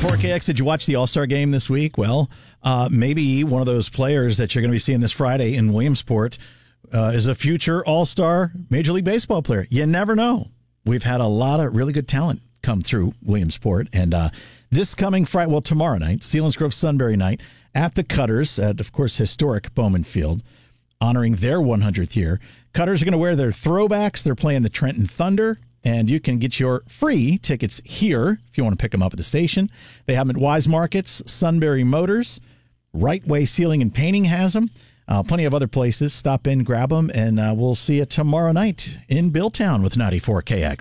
94KX, did you watch the All-Star game this week? Well, maybe one of those players that you're going to be seeing this Friday in Williamsport is a future All-Star Major League Baseball player. You never know. We've had a lot of really good talent come through Williamsport. And this coming Friday, well, tomorrow night, Selinsgrove Sunbury night, at the Cutters at, of course, historic Bowman Field, honoring their 100th year. Cutters are going to wear their throwbacks. They're playing the Trenton Thunder. And you can get your free tickets here if you want to pick them up at the station. They have them at Wise Markets, Sunbury Motors, Right Way Sealing and Painting has them. Plenty of other places. Stop in, grab them, and we'll see you tomorrow night in Billtown with 94KX.